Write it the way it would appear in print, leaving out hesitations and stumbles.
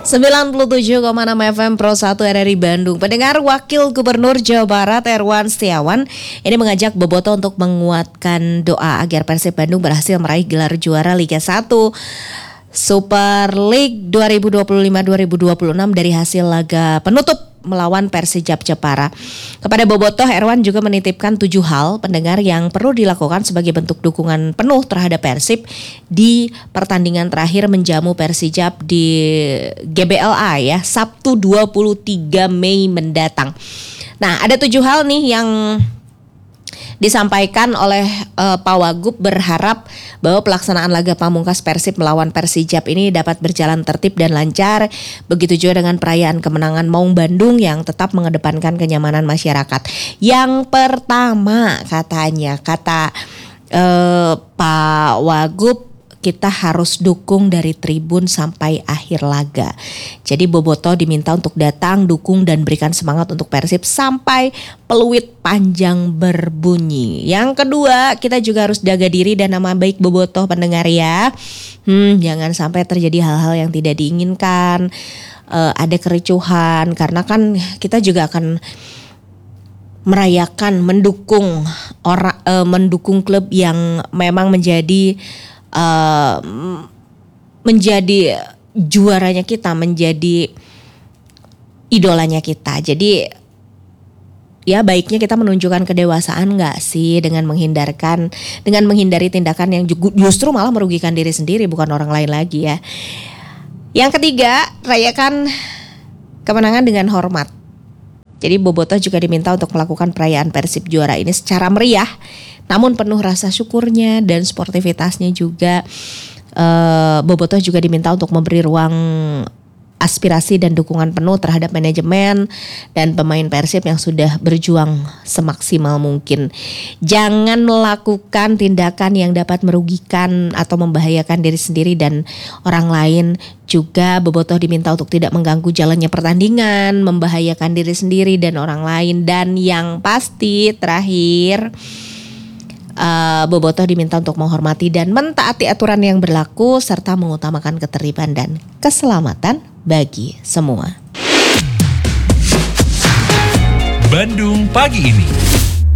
97,6 FM Pro 1 RRI Bandung. Pendengar, Wakil Gubernur Jawa Barat Herwan Setiawan ini mengajak bobotoh untuk menguatkan doa agar Persib Bandung berhasil meraih gelar juara Liga 1 Super League 2025-2026 dari hasil laga penutup melawan Persijap Jepara. Kepada bobotoh, Herwan juga menitipkan 7 hal pendengar yang perlu dilakukan sebagai bentuk dukungan penuh terhadap Persib di pertandingan terakhir menjamu Persijap di GBLA ya, Sabtu 23 Mei mendatang. Nah, ada 7 hal nih yang disampaikan oleh Pak Wagub, berharap bahwa pelaksanaan laga pamungkas Persib melawan Persijap ini dapat berjalan tertib dan lancar. Begitu juga dengan perayaan kemenangan Maung Bandung yang tetap mengedepankan kenyamanan masyarakat. Yang pertama kata Pak Wagub, kita harus dukung dari tribun sampai akhir laga. Jadi bobotoh diminta untuk datang, dukung dan berikan semangat untuk Persib sampai peluit panjang berbunyi. Yang kedua, kita juga harus jaga diri dan nama baik bobotoh pendengar ya. Jangan sampai terjadi hal-hal yang tidak diinginkan, ada kericuhan, karena kan kita juga akan merayakan, mendukung klub yang memang menjadi juaranya kita, menjadi idolanya kita. Jadi ya baiknya kita menunjukkan kedewasaan gak sih dengan menghindari tindakan yang justru malah merugikan diri sendiri, bukan orang lain lagi ya. Yang ketiga, rayakan kemenangan dengan hormat. Jadi bobotoh juga diminta untuk melakukan perayaan Persib juara ini secara meriah, namun penuh rasa syukurnya dan sportivitasnya juga. Bobotoh juga diminta untuk memberi ruang aspirasi dan dukungan penuh terhadap manajemen dan pemain Persib yang sudah berjuang semaksimal mungkin. Jangan melakukan tindakan yang dapat merugikan atau membahayakan diri sendiri dan orang lain. Juga bobotoh diminta untuk tidak mengganggu jalannya pertandingan, membahayakan diri sendiri dan orang lain. Dan yang pasti terakhir, bobotoh diminta untuk menghormati dan mentaati aturan yang berlaku serta mengutamakan ketertiban dan keselamatan bagi semua. Bandung Pagi Ini.